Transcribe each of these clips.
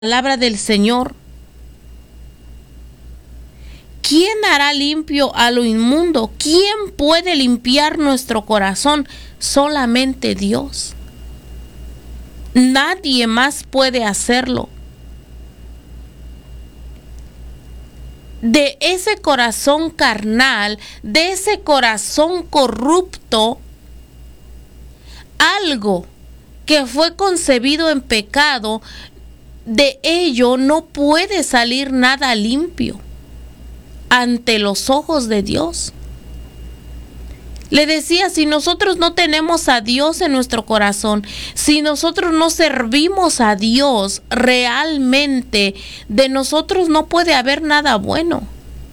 Palabra del Señor. ¿Quién hará limpio a lo inmundo? ¿Quién puede limpiar nuestro corazón? Solamente Dios. Nadie más puede hacerlo. De ese corazón carnal, de ese corazón corrupto, algo que fue concebido en pecado, de ello no puede salir nada limpio ante los ojos de Dios. Le decía, si nosotros no tenemos a Dios en nuestro corazón, si nosotros no servimos a Dios realmente, de nosotros no puede haber nada bueno.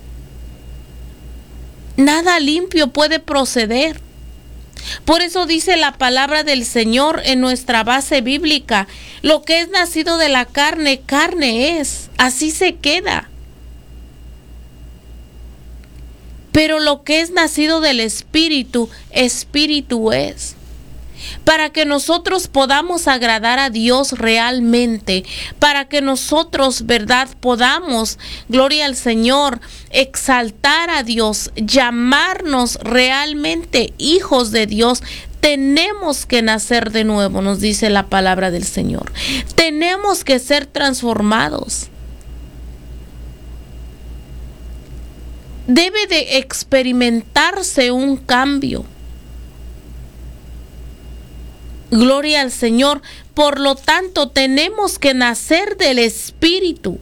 Nada limpio puede proceder. Por eso dice la palabra del Señor en nuestra base bíblica: lo que es nacido de la carne, carne es, así se queda. Pero lo que es nacido del Espíritu, Espíritu es. Para que nosotros podamos agradar a Dios realmente, para que nosotros, ¿verdad?, podamos, gloria al Señor, exaltar a Dios, llamarnos realmente hijos de Dios, tenemos que nacer de nuevo, nos dice la palabra del Señor. Tenemos que ser transformados. Debe de experimentarse un cambio. Gloria al Señor. Por lo tanto, tenemos que nacer del Espíritu.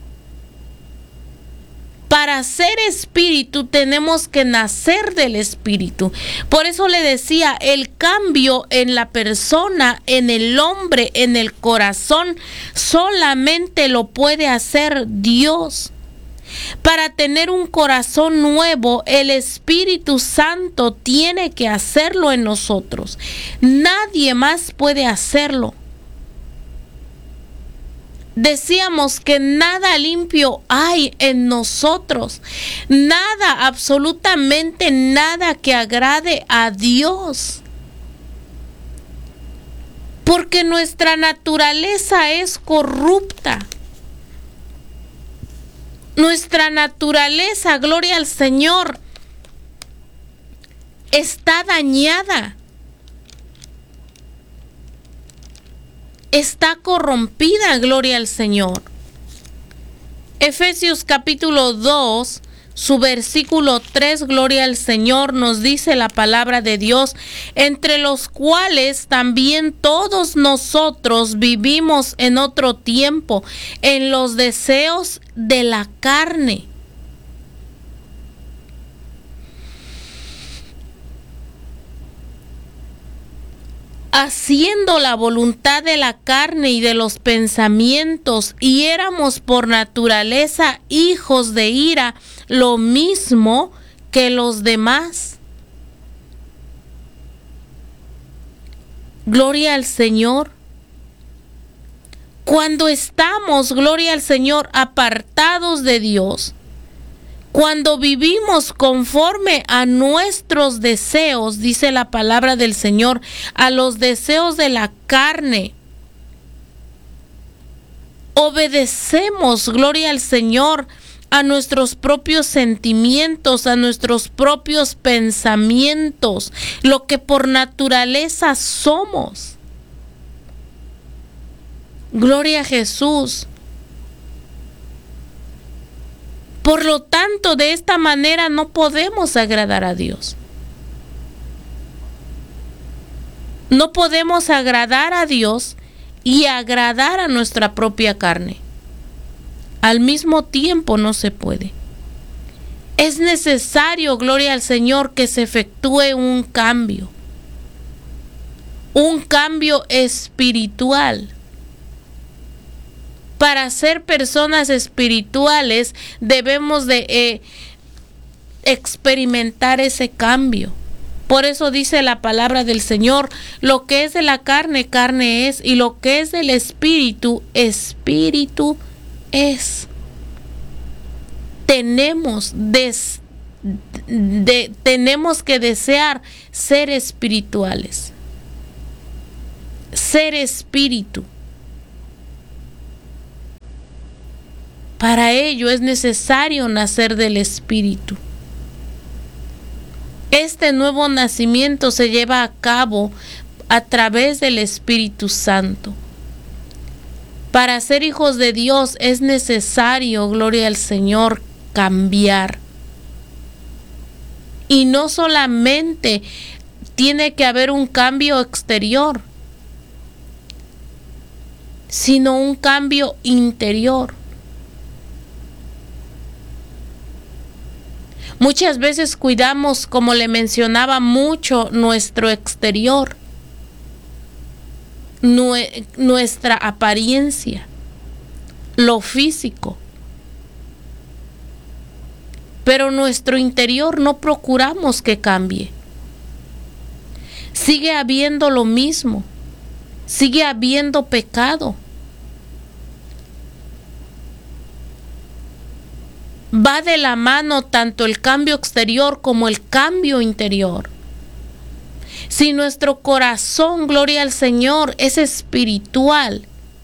Para ser espíritu, tenemos que nacer del Espíritu. Por eso le decía, el cambio en la persona, en el hombre, en el corazón, solamente lo puede hacer Dios. Para tener un corazón nuevo, el Espíritu Santo tiene que hacerlo en nosotros. Nadie más puede hacerlo. Decíamos que nada limpio hay en nosotros. Nada, absolutamente nada que agrade a Dios. Porque nuestra naturaleza es corrupta. Nuestra naturaleza, gloria al Señor, está dañada, está corrompida, gloria al Señor. Efesios capítulo 2, su versículo 3, gloria al Señor, nos dice la palabra de Dios: entre los cuales también todos nosotros vivimos en otro tiempo, en los deseos de la carne. Haciendo la voluntad de la carne y de los pensamientos, y éramos por naturaleza hijos de ira, lo mismo que los demás. Gloria al Señor. Cuando estamos, gloria al Señor, apartados de Dios, cuando vivimos conforme a nuestros deseos, dice la palabra del Señor, a los deseos de la carne, obedecemos, gloria al Señor, a nuestros propios sentimientos, a nuestros propios pensamientos, lo que por naturaleza somos. Gloria a Jesús. Por lo tanto, de esta manera no podemos agradar a Dios. No podemos agradar a Dios y agradar a nuestra propia carne. Al mismo tiempo no se puede. Es necesario, gloria al Señor, que se efectúe un cambio espiritual. Para ser personas espirituales debemos de experimentar ese cambio. Por eso dice la palabra del Señor: lo que es de la carne, carne es, y lo que es del Espíritu, Espíritu es. Tenemos que desear ser espirituales, ser espíritu. Para ello es necesario nacer del Espíritu. Este nuevo nacimiento se lleva a cabo a través del Espíritu Santo. Para ser hijos de Dios es necesario, gloria al Señor, cambiar. Y no solamente tiene que haber un cambio exterior, sino un cambio interior. Muchas veces cuidamos, como le mencionaba, mucho nuestro exterior, nuestra apariencia, lo físico. Pero nuestro interior no procuramos que cambie. Sigue habiendo lo mismo, sigue habiendo pecado. Va de la mano tanto el cambio exterior como el cambio interior. Si nuestro corazón, gloria al Señor, es espiritual,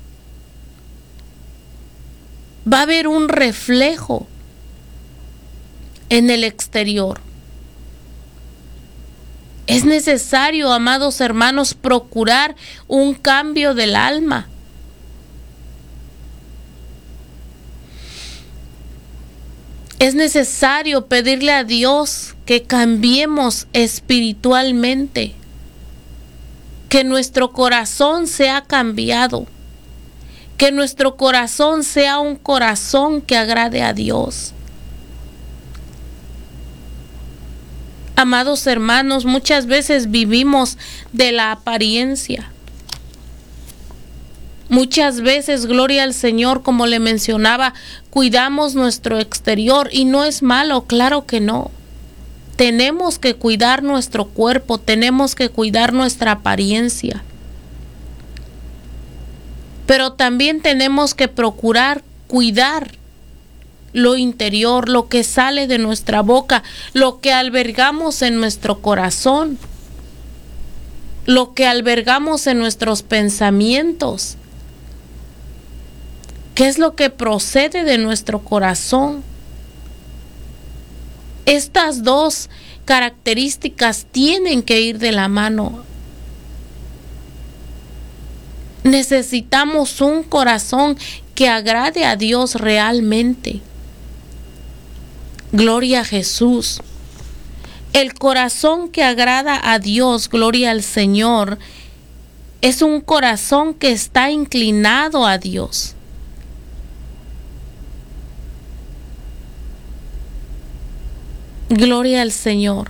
va a haber un reflejo en el exterior. Es necesario, amados hermanos, procurar un cambio del alma. Es necesario pedirle a Dios que cambiemos espiritualmente, que nuestro corazón sea cambiado, que nuestro corazón sea un corazón que agrade a Dios. Amados hermanos, muchas veces vivimos de la apariencia. Muchas veces, gloria al Señor, como le mencionaba, cuidamos nuestro exterior y no es malo, claro que no. Tenemos que cuidar nuestro cuerpo, tenemos que cuidar nuestra apariencia. Pero también tenemos que procurar cuidar lo interior, lo que sale de nuestra boca, lo que albergamos en nuestro corazón, lo que albergamos en nuestros pensamientos. ¿Qué es lo que procede de nuestro corazón? Estas dos características tienen que ir de la mano. Necesitamos un corazón que agrade a Dios realmente. Gloria a Jesús. El corazón que agrada a Dios, gloria al Señor, es un corazón que está inclinado a Dios. Gloria al Señor.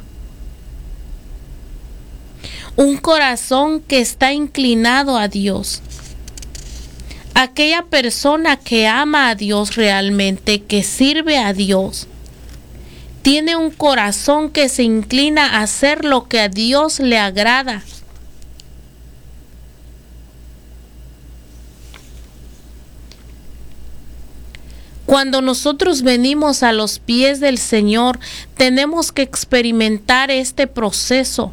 Un corazón que está inclinado a Dios. Aquella persona que ama a Dios realmente, que sirve a Dios, tiene un corazón que se inclina a hacer lo que a Dios le agrada. Cuando nosotros venimos a los pies del Señor, tenemos que experimentar este proceso.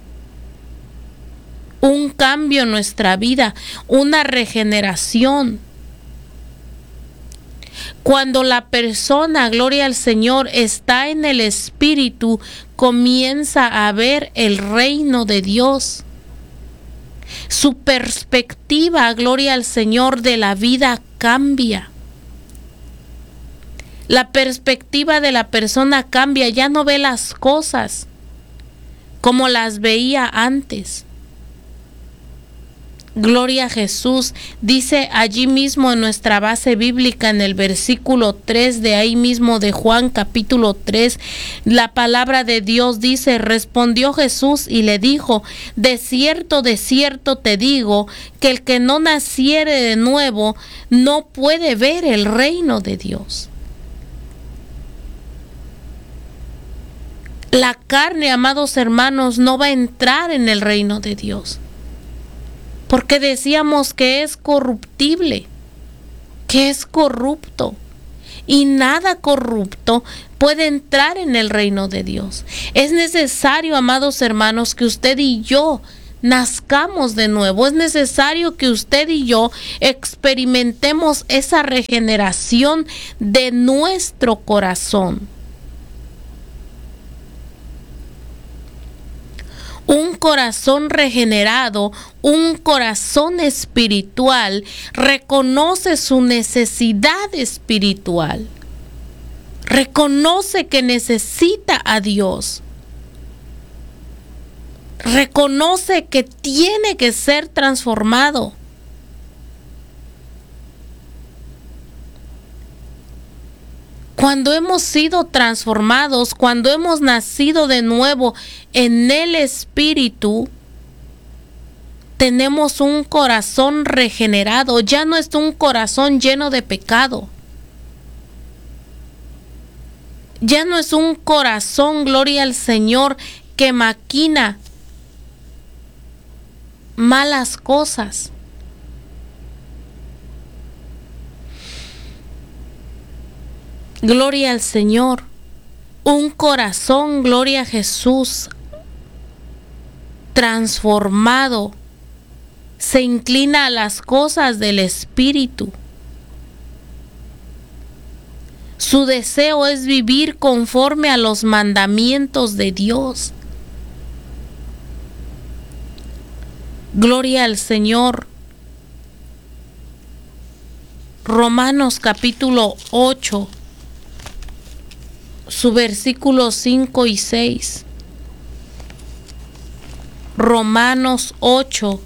Un cambio en nuestra vida, una regeneración. Cuando la persona, gloria al Señor, está en el Espíritu, comienza a ver el reino de Dios. Su perspectiva, gloria al Señor, de la vida cambia. La perspectiva de la persona cambia, ya no ve las cosas como las veía antes. Gloria a Jesús. Dice allí mismo en nuestra base bíblica, en el versículo 3 de ahí mismo de Juan capítulo 3, la palabra de Dios dice: respondió Jesús y le dijo: de cierto te digo, que el que no naciere de nuevo no puede ver el reino de Dios. La carne, amados hermanos, no va a entrar en el reino de Dios. Porque decíamos que es corruptible, que es corrupto. Y nada corrupto puede entrar en el reino de Dios. Es necesario, amados hermanos, que usted y yo nazcamos de nuevo. Es necesario que usted y yo experimentemos esa regeneración de nuestro corazón. Un corazón regenerado, un corazón espiritual, reconoce su necesidad espiritual. Reconoce que necesita a Dios. Reconoce que tiene que ser transformado. Cuando hemos sido transformados, cuando hemos nacido de nuevo en el Espíritu, tenemos un corazón regenerado. Ya no es un corazón lleno de pecado. Ya no es un corazón, gloria al Señor, que maquina malas cosas. Gloria al Señor. Un corazón, gloria a Jesús, transformado, se inclina a las cosas del Espíritu. Su deseo es vivir conforme a los mandamientos de Dios. Gloria al Señor. Romanos capítulo 8, su versículos 5 y 6. Romanos 8,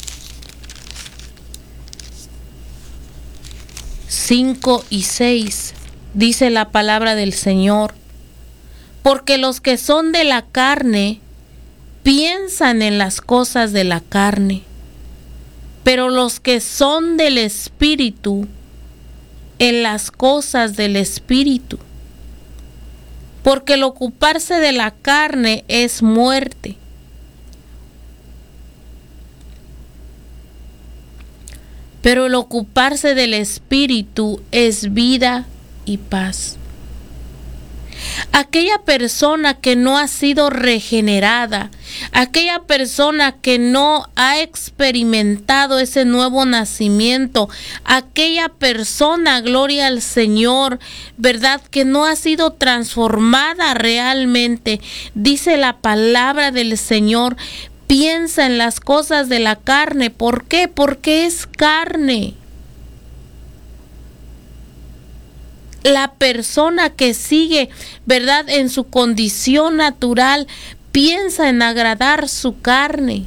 5 y 6. Dice la palabra del Señor: porque los que son de la carne piensan en las cosas de la carne, pero los que son del Espíritu, en las cosas del Espíritu. Porque el ocuparse de la carne es muerte, pero el ocuparse del Espíritu es vida y paz. Aquella persona que no ha sido regenerada, aquella persona que no ha experimentado ese nuevo nacimiento, aquella persona, gloria al Señor, ¿verdad?, que no ha sido transformada realmente, dice la palabra del Señor, piensa en las cosas de la carne. ¿Por qué? Porque es carne. La persona que sigue, ¿verdad?, en su condición natural, piensa en agradar su carne.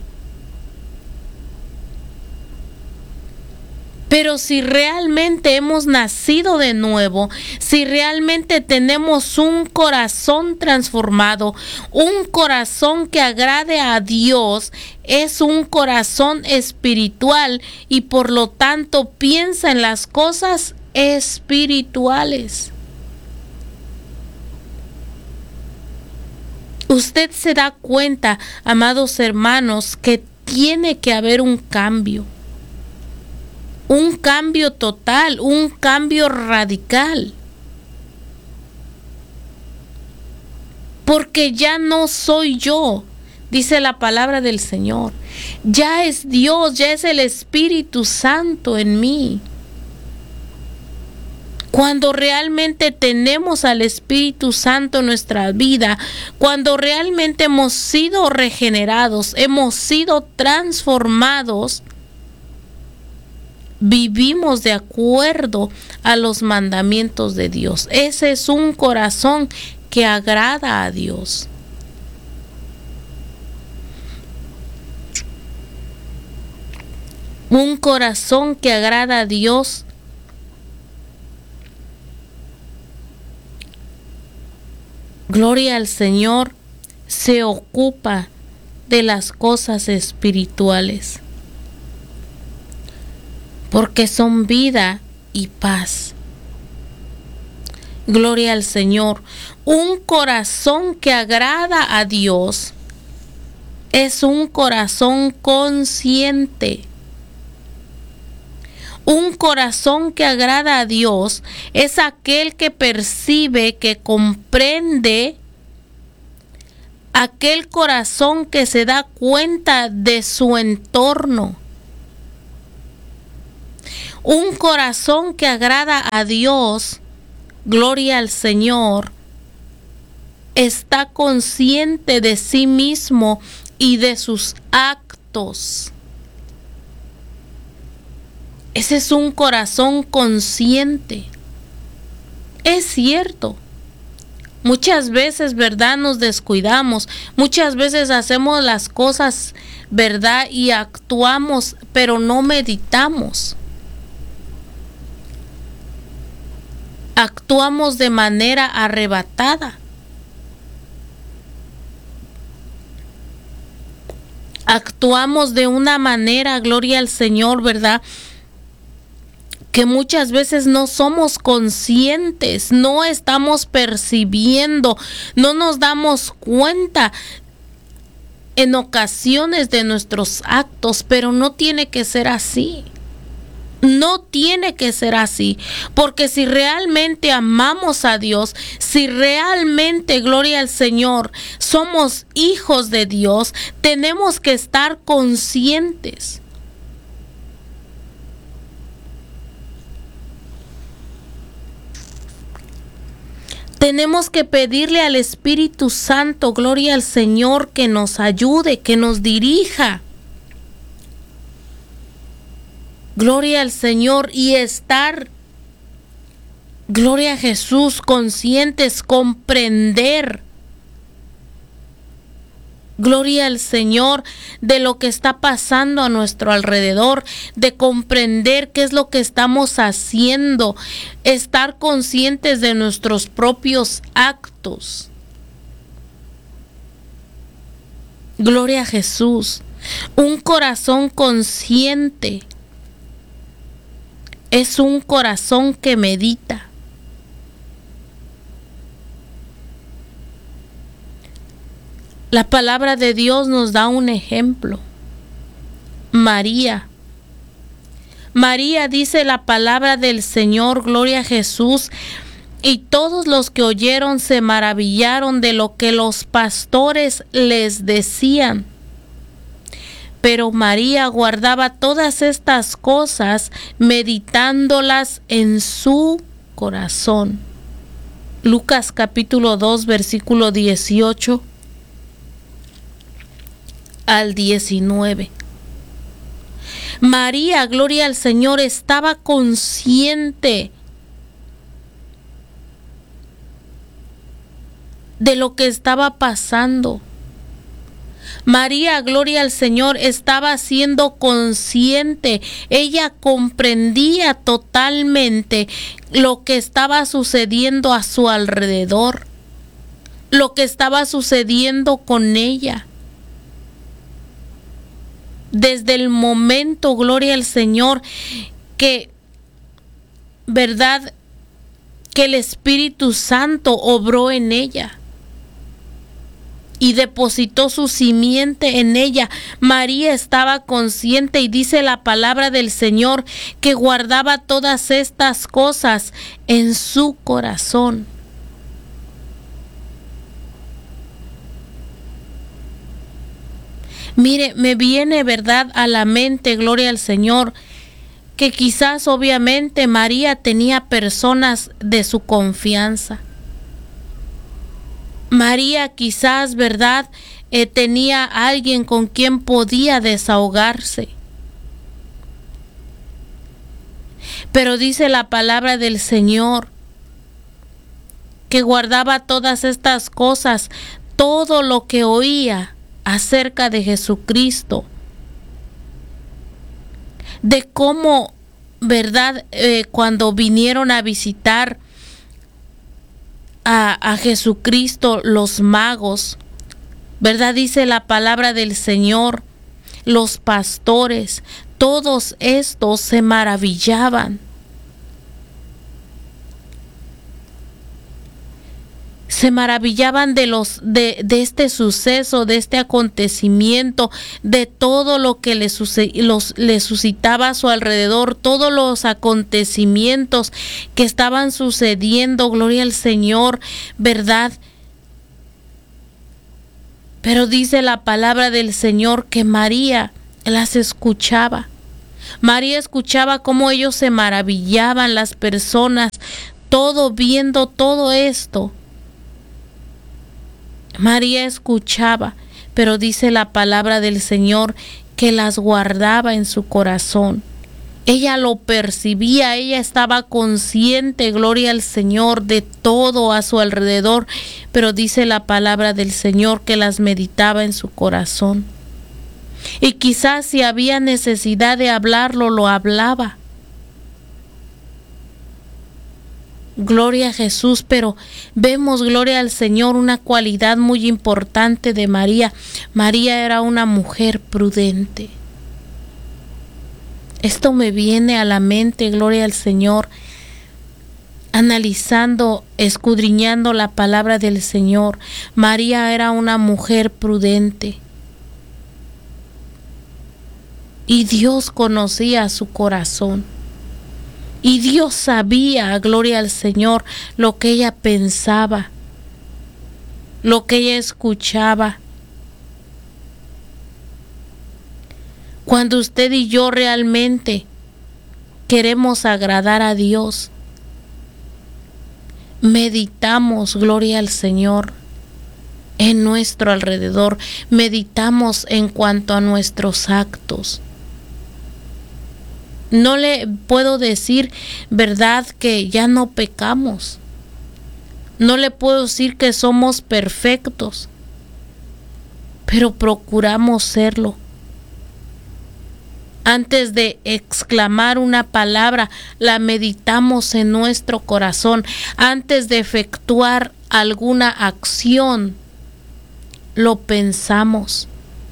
Pero si realmente hemos nacido de nuevo, si realmente tenemos un corazón transformado, un corazón que agrade a Dios, es un corazón espiritual y por lo tanto piensa en las cosas espirituales. Usted se da cuenta, amados hermanos, que tiene que haber un cambio total, un cambio radical. Porque ya no soy yo, dice la palabra del Señor. Ya es Dios, ya es el Espíritu Santo en mí. Cuando realmente tenemos al Espíritu Santo en nuestra vida, cuando realmente hemos sido regenerados, hemos sido transformados, vivimos de acuerdo a los mandamientos de Dios. Ese es un corazón que agrada a Dios. Un corazón que agrada a Dios gloria al Señor, se ocupa de las cosas espirituales, porque son vida y paz. Gloria al Señor. Un corazón que agrada a Dios es un corazón consciente. Un corazón que agrada a Dios es aquel que percibe, que comprende aquel corazón que se da cuenta de su entorno. Un corazón que agrada a Dios, gloria al Señor, está consciente de sí mismo y de sus actos. Ese es un corazón consciente. Es cierto. Muchas veces, ¿verdad?, nos descuidamos. Muchas veces hacemos las cosas, ¿verdad?, y actuamos, pero no meditamos. Actuamos de manera arrebatada. Actuamos de una manera, gloria al Señor, ¿verdad?, que muchas veces no somos conscientes, no estamos percibiendo, no nos damos cuenta en ocasiones de nuestros actos, pero no tiene que ser así. No tiene que ser así, porque si realmente amamos a Dios, si realmente, gloria al Señor, somos hijos de Dios, tenemos que estar conscientes. Tenemos que pedirle al Espíritu Santo, gloria al Señor, que nos ayude, que nos dirija. Gloria al Señor, y estar, gloria a Jesús, conscientes, comprender, gloria al Señor, de lo que está pasando a nuestro alrededor, de comprender qué es lo que estamos haciendo, estar conscientes de nuestros propios actos. Gloria a Jesús. Un corazón consciente es un corazón que medita. La palabra de Dios nos da un ejemplo. María. María, dice la palabra del Señor, gloria a Jesús, y todos los que oyeron se maravillaron de lo que los pastores les decían. Pero María guardaba todas estas cosas, meditándolas en su corazón. Lucas capítulo 2, versículo 18 al 19. María, gloria al Señor, estaba consciente de lo que estaba pasando. María, gloria al Señor, estaba siendo consciente. Ella comprendía totalmente lo que estaba sucediendo a su alrededor, lo que estaba sucediendo con ella. Desde el momento, gloria al Señor, que, verdad, que el Espíritu Santo obró en ella y depositó su simiente en ella, María estaba consciente, y dice la palabra del Señor que guardaba todas estas cosas en su corazón. Mire, me viene, verdad, a la mente, gloria al Señor, que quizás obviamente María tenía personas de su confianza. María quizás, verdad, tenía alguien con quien podía desahogarse. Pero dice la palabra del Señor que guardaba todas estas cosas, todo lo que oía acerca de Jesucristo, de cómo, verdad, cuando vinieron a visitar a Jesucristo los magos, verdad, dice la palabra del Señor, los pastores, todos estos se maravillaban. Se maravillaban de este suceso, de este acontecimiento, de todo lo que les suscitaba a su alrededor, todos los acontecimientos que estaban sucediendo, gloria al Señor, ¿verdad? Pero dice la palabra del Señor que María las escuchaba. María escuchaba cómo ellos se maravillaban, las personas, todo viendo todo esto. María escuchaba, pero dice la palabra del Señor que las guardaba en su corazón. Ella lo percibía, ella estaba consciente, gloria al Señor, de todo a su alrededor, pero dice la palabra del Señor que las meditaba en su corazón. Y quizás si había necesidad de hablarlo, lo hablaba. Gloria a Jesús, pero vemos, gloria al Señor, una cualidad muy importante de María. María era una mujer prudente. Esto me viene a la mente, gloria al Señor, analizando, escudriñando la palabra del Señor. María era una mujer prudente. Y Dios conocía su corazón. Y Dios sabía, gloria al Señor, lo que ella pensaba, lo que ella escuchaba. Cuando usted y yo realmente queremos agradar a Dios, meditamos, gloria al Señor, en nuestro alrededor, meditamos en cuanto a nuestros actos. No le puedo decir, verdad, que ya no pecamos. No le puedo decir que somos perfectos, pero procuramos serlo. Antes de exclamar una palabra, la meditamos en nuestro corazón. Antes de efectuar alguna acción, lo pensamos.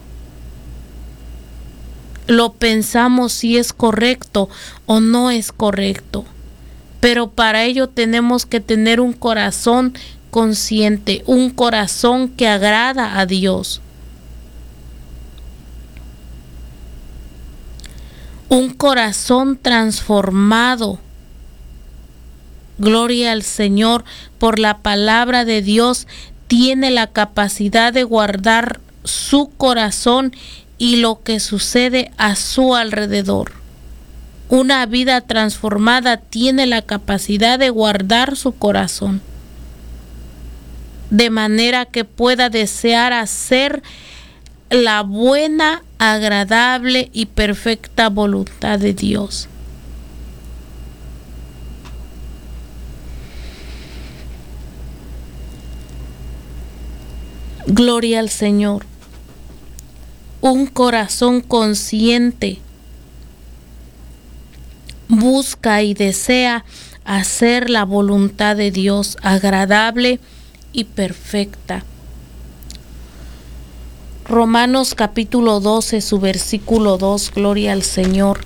Lo pensamos si es correcto o no es correcto. Pero para ello tenemos que tener un corazón consciente, un corazón que agrada a Dios. Un corazón transformado, gloria al Señor, por la palabra de Dios, tiene la capacidad de guardar su corazón y lo que sucede a su alrededor. Una vida transformada tiene la capacidad de guardar su corazón, de manera que pueda desear hacer la buena, agradable y perfecta voluntad de Dios. Gloria al Señor. Un corazón consciente busca y desea hacer la voluntad de Dios, agradable y perfecta. Romanos capítulo 12, su versículo 2, gloria al Señor.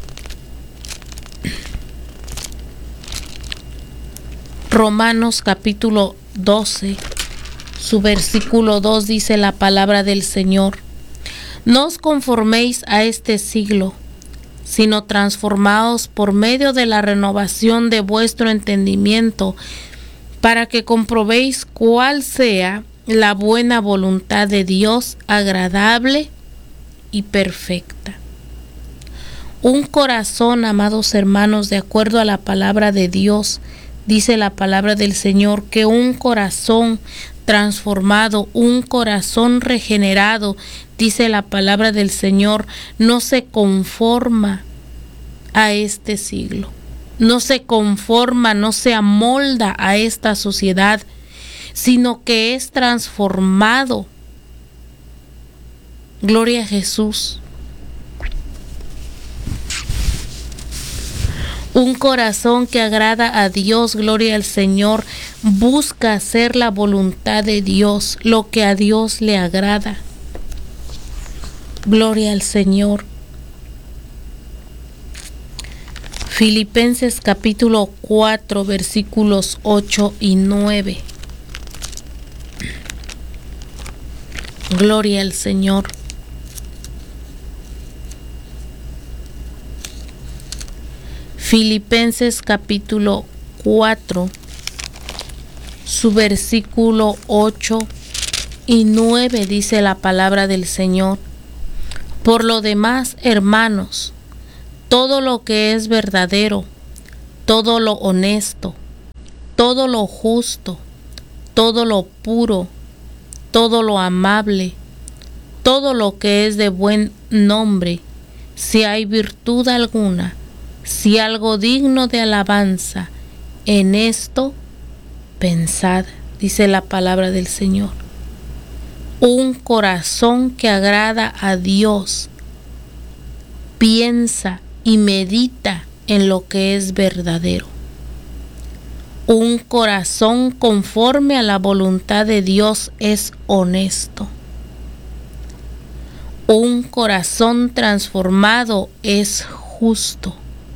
Romanos capítulo 12, su versículo 2 dice la palabra del Señor: No os conforméis a este siglo, sino transformaos por medio de la renovación de vuestro entendimiento, para que comprobéis cuál sea la buena voluntad de Dios, agradable y perfecta. Un corazón, amados hermanos, de acuerdo a la palabra de Dios, dice la palabra del Señor que un corazón transformado, un corazón regenerado, dice la palabra del Señor, no se conforma a este siglo, no se conforma, no se amolda a esta sociedad, sino que es transformado. Gloria a Jesús. Un corazón que agrada a Dios, gloria al Señor, busca hacer la voluntad de Dios, lo que a Dios le agrada. Gloria al Señor. Filipenses capítulo 4, versículos 8 y 9. Gloria al Señor. Filipenses capítulo 4, su versículo 8 y 9 dice la palabra del Señor: por lo demás, hermanos, todo lo que es verdadero, todo lo honesto, todo lo justo, todo lo puro, todo lo amable, todo lo que es de buen nombre, si hay virtud alguna, si algo digno de alabanza, en esto pensad, dice la palabra del Señor. Un corazón que agrada a Dios piensa y medita en lo que es verdadero. Un corazón conforme a la voluntad de Dios es honesto. Un corazón transformado es justo.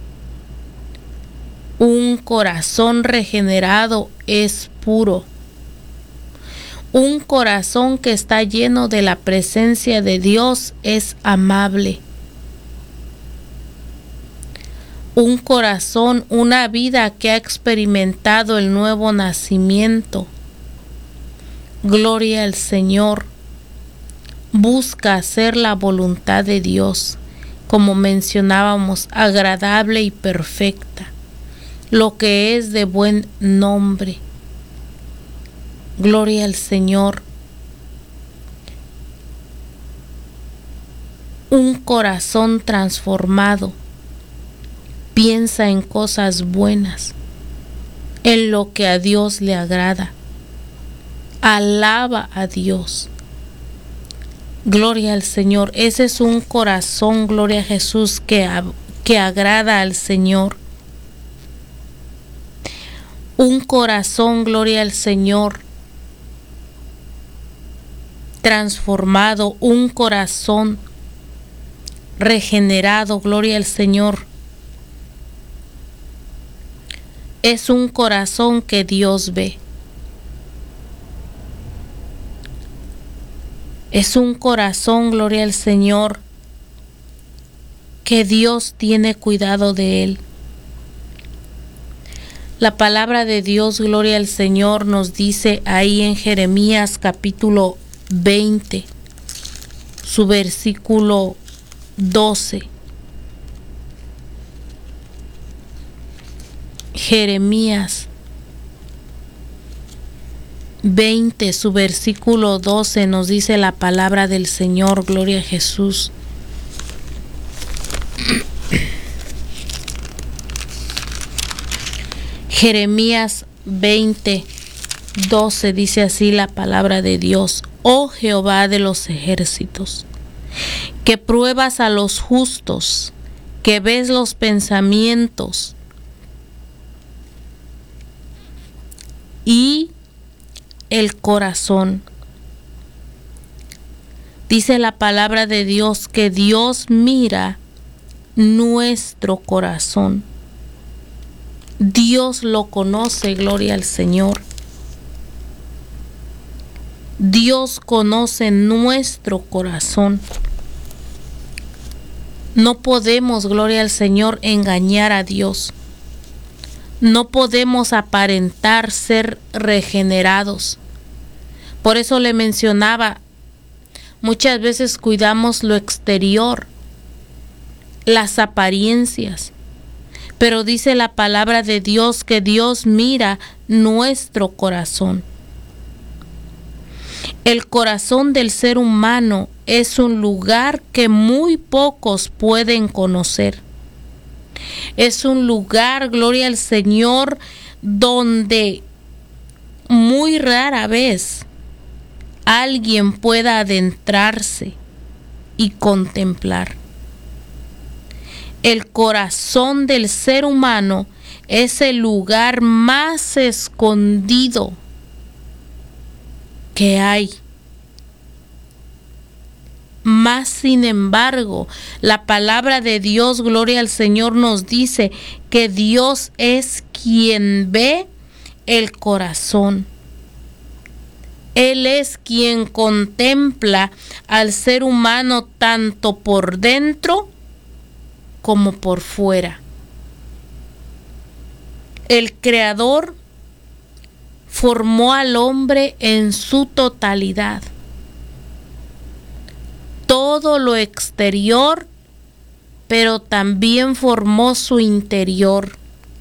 Un corazón regenerado es puro. Un corazón que está lleno de la presencia de Dios es amable. Un corazón, una vida que ha experimentado el nuevo nacimiento. Gloria al Señor. Busca hacer la voluntad de Dios, como mencionábamos, agradable y perfecta, lo que es de buen nombre. Gloria al Señor. Un corazón transformado piensa en cosas buenas, en lo que a Dios le agrada. Alaba a Dios. Gloria al Señor. Ese es un corazón, gloria a Jesús, que agrada al Señor. Un corazón, gloria al Señor, transformado, un corazón regenerado, gloria al Señor. Es un corazón que Dios ve. Es un corazón, gloria al Señor, que Dios tiene cuidado de él. La palabra de Dios, gloria al Señor, nos dice ahí en Jeremías capítulo 20, su versículo 12. Jeremías 20, su versículo 12 nos dice la palabra del Señor, gloria a Jesús. Jeremías 20, 12 dice así la palabra de Dios: Oh Jehová de los ejércitos, que pruebas a los justos, que ves los pensamientos y el corazón. Dice la palabra de Dios que Dios mira nuestro corazón. Dios lo conoce, gloria al Señor. Dios conoce nuestro corazón. No podemos, gloria al Señor, engañar a Dios. No podemos aparentar ser regenerados. Por eso le mencionaba, muchas veces cuidamos lo exterior, las apariencias. Pero dice la palabra de Dios que Dios mira nuestro corazón. El corazón del ser humano es un lugar que muy pocos pueden conocer. Es un lugar, gloria al Señor, donde muy rara vez alguien pueda adentrarse y contemplar. El corazón del ser humano es el lugar más escondido que hay. Mas, sin embargo, la palabra de Dios, gloria al Señor, nos dice que Dios es quien ve el corazón. Él es quien contempla al ser humano tanto por dentro como por fuera. El Creador formó al hombre en su totalidad. todo lo exterior, pero también formó su interior.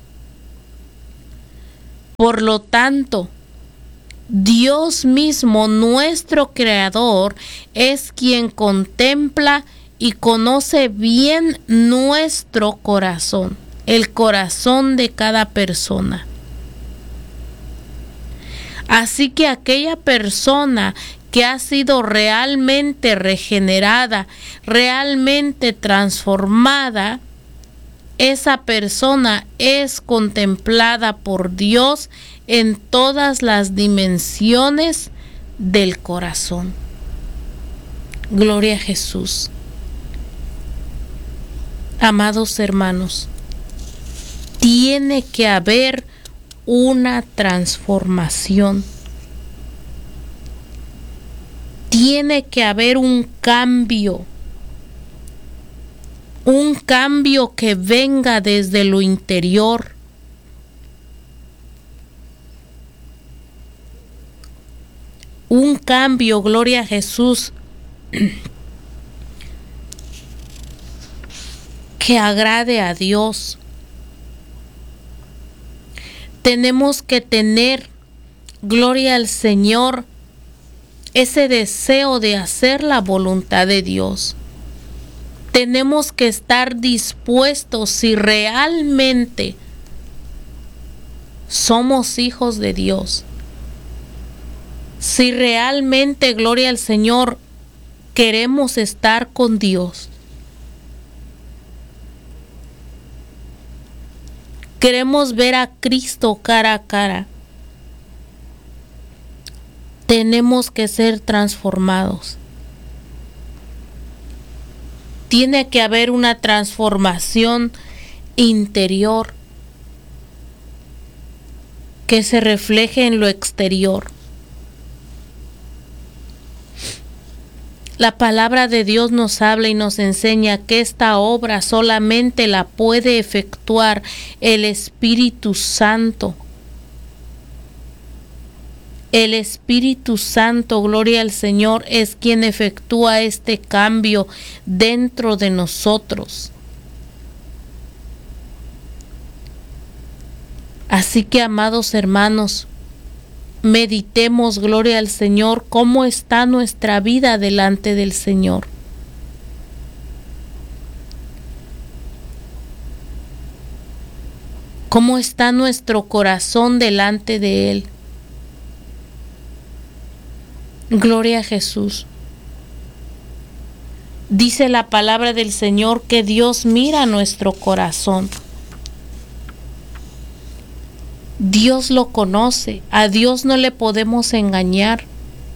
Por lo tanto, Dios mismo, nuestro Creador, es quien contempla y conoce bien nuestro corazón, el corazón de cada persona. Así que aquella persona que ha sido realmente regenerada, realmente transformada, esa persona es contemplada por Dios en todas las dimensiones del corazón. Gloria a Jesús. Amados hermanos, tiene que haber una transformación. Tiene que haber un cambio que venga desde lo interior. Un cambio, gloria a Jesús, que agrade a Dios. Tenemos que tener, gloria al Señor, ese deseo de hacer la voluntad de Dios. Tenemos que estar dispuestos, si realmente somos hijos de Dios, si realmente, gloria al Señor, queremos estar con Dios, queremos ver a Cristo cara a cara, tenemos que ser transformados. Tiene que haber una transformación interior que se refleje en lo exterior. La palabra de Dios nos habla y nos enseña que esta obra solamente la puede efectuar el Espíritu Santo. El Espíritu Santo, gloria al Señor, es quien efectúa este cambio dentro de nosotros. Así que, amados hermanos, meditemos, gloria al Señor, cómo está nuestra vida delante del Señor. Cómo está nuestro corazón delante de Él. Gloria a Jesús. Dice la palabra del Señor que Dios mira nuestro corazón. Dios lo conoce. A Dios no le podemos engañar.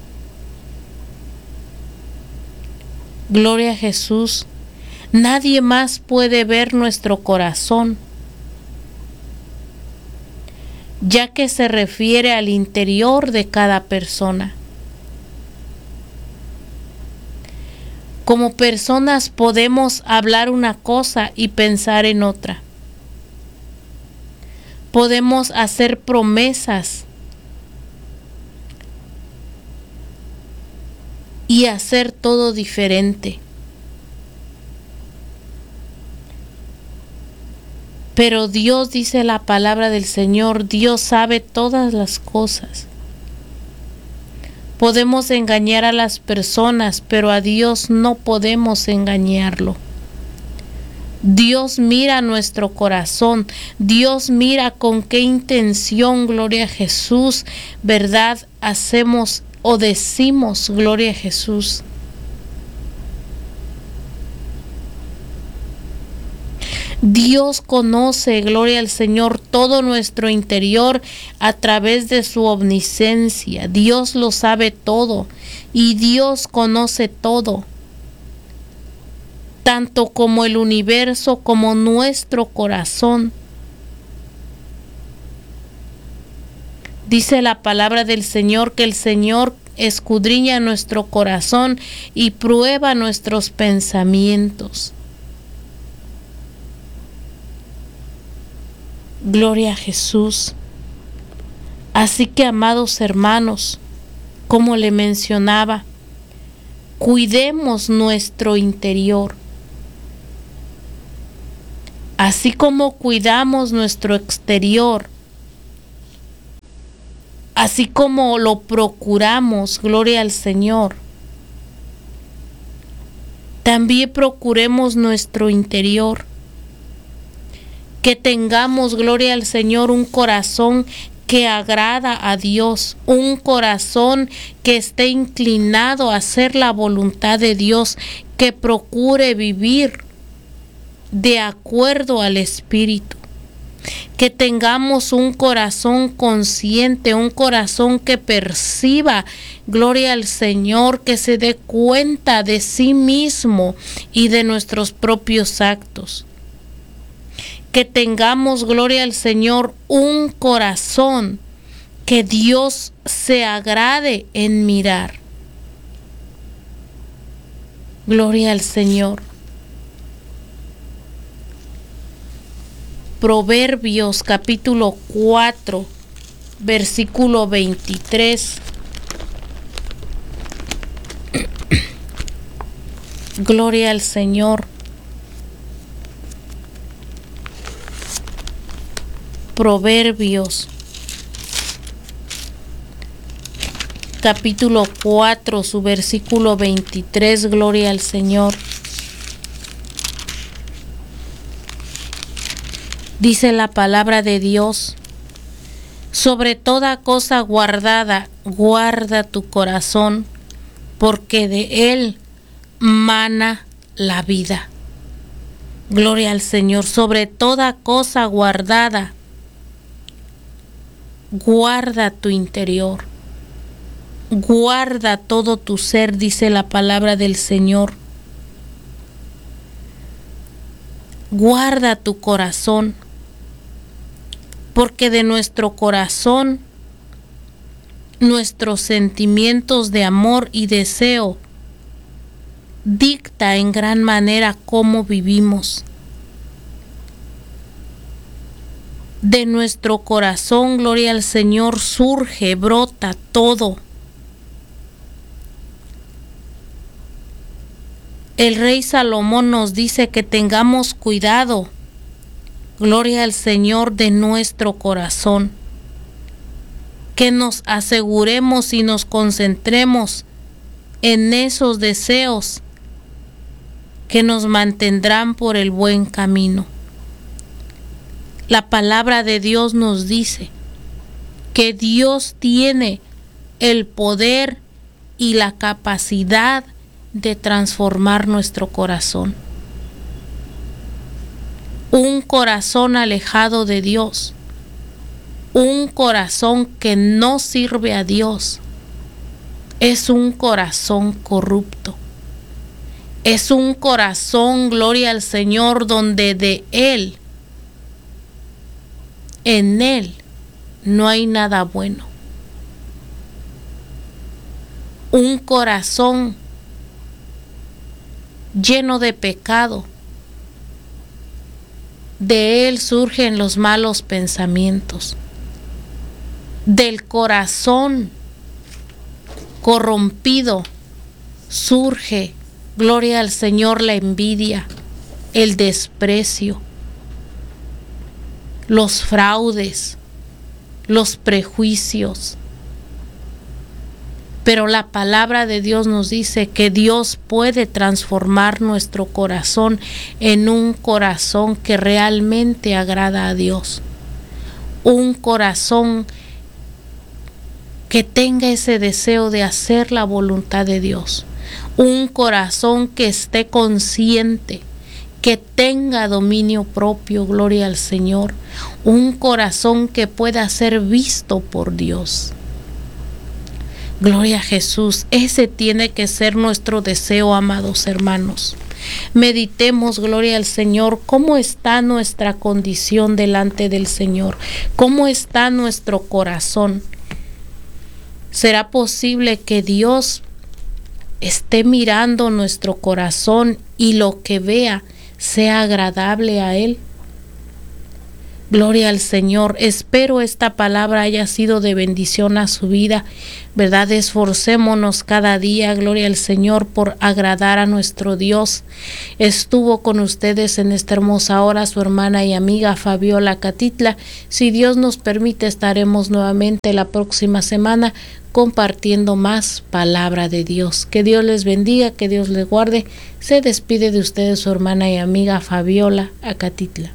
Gloria a Jesús. Nadie más puede ver nuestro corazón, ya que se refiere al interior de cada persona. Como personas podemos hablar una cosa y pensar en otra. Podemos hacer promesas y hacer todo diferente. Pero Dios, dice la palabra del Señor, Dios sabe todas las cosas. Podemos engañar a las personas, pero a Dios no podemos engañarlo. Dios mira nuestro corazón. Dios mira con qué intención, gloria a Jesús, verdad, hacemos o decimos, gloria a Jesús. Dios conoce, gloria al Señor, todo nuestro interior a través de su omnisciencia. Dios lo sabe todo y Dios conoce todo, tanto como el universo como nuestro corazón. Dice la palabra del Señor que el Señor escudriña nuestro corazón y prueba nuestros pensamientos. Gloria a Jesús. Así que, amados hermanos, como le mencionaba, cuidemos nuestro interior. Así como cuidamos nuestro exterior, así como lo procuramos, gloria al Señor, también procuremos nuestro interior. Que tengamos, gloria al Señor, un corazón que agrada a Dios, un corazón que esté inclinado a hacer la voluntad de Dios, que procure vivir de acuerdo al Espíritu. Que tengamos un corazón consciente, un corazón que perciba, gloria al Señor, que se dé cuenta de sí mismo y de nuestros propios actos. Que tengamos, gloria al Señor, un corazón que Dios se agrade en mirar. Gloria al Señor. Proverbios capítulo 4, versículo 23. Gloria al Señor. Proverbios capítulo 4, su versículo 23, gloria al Señor. Dice la palabra de Dios: sobre toda cosa guardada, guarda tu corazón, porque de él mana la vida. Gloria al Señor. Sobre toda cosa guardada, guarda tu interior, guarda todo tu ser, dice la palabra del Señor. Guarda tu corazón, porque de nuestro corazón, nuestros sentimientos de amor y deseo dicta en gran manera cómo vivimos. De nuestro corazón, gloria al Señor, surge, brota todo. El rey Salomón nos dice que tengamos cuidado, gloria al Señor, de nuestro corazón. Que nos aseguremos y nos concentremos en esos deseos que nos mantendrán por el buen camino. La palabra de Dios nos dice que Dios tiene el poder y la capacidad de transformar nuestro corazón. Un corazón alejado de Dios, un corazón que no sirve a Dios, es un corazón corrupto. Es un corazón, gloria al Señor, donde de Él, en Él, no hay nada bueno. Un corazón lleno de pecado. De él surgen los malos pensamientos. Del corazón corrompido surge, gloria al Señor, la envidia, el desprecio, los fraudes, los prejuicios. Pero la palabra de Dios nos dice que Dios puede transformar nuestro corazón en un corazón que realmente agrada a Dios. Un corazón que tenga ese deseo de hacer la voluntad de Dios. Un corazón que esté consciente, que tenga dominio propio, gloria al Señor. Un corazón que pueda ser visto por Dios. Gloria a Jesús. Ese tiene que ser nuestro deseo, amados hermanos. Meditemos, gloria al Señor, cómo está nuestra condición delante del Señor, cómo está nuestro corazón. ¿Será posible que Dios esté mirando nuestro corazón y lo que vea sea agradable a Él? Gloria al Señor. Espero esta palabra haya sido de bendición a su vida, ¿verdad? Esforcémonos cada día, gloria al Señor, por agradar a nuestro Dios. Estuvo con ustedes en esta hermosa hora su hermana y amiga Fabiola Catitla. Si Dios nos permite, estaremos nuevamente la próxima semana compartiendo más palabra de Dios. Que Dios les bendiga, que Dios les guarde. Se despide de ustedes su hermana y amiga Fabiola Acatitla.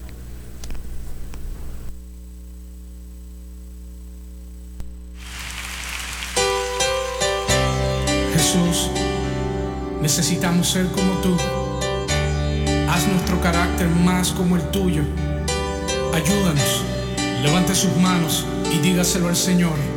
Jesús, necesitamos ser como tú. Haz nuestro carácter más como el tuyo. Ayúdanos, levante sus manos y dígaselo al Señor.